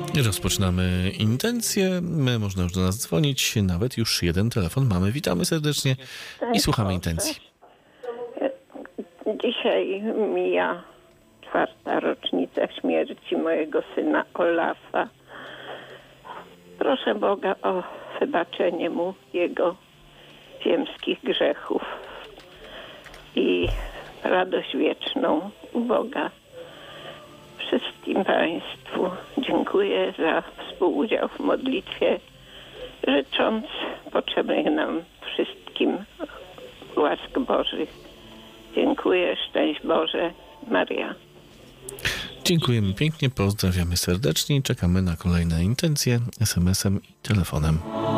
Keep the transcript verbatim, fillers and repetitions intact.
Rozpoczynamy intencje. My można już do nas dzwonić. Nawet już jeden telefon mamy. Witamy serdecznie i słuchamy intencji. Dzisiaj mija czwarta rocznica śmierci mojego syna Olafa. Proszę Boga o wybaczenie mu jego ziemskich grzechów i radość wieczną u Boga. Wszystkim Państwu dziękuję za współudział w modlitwie, życząc potrzebnych nam wszystkim łask Bożych. Dziękuję, szczęść Boże, Maria. Dziękujemy pięknie, pozdrawiamy serdecznie i czekamy na kolejne intencje es em esem i telefonem.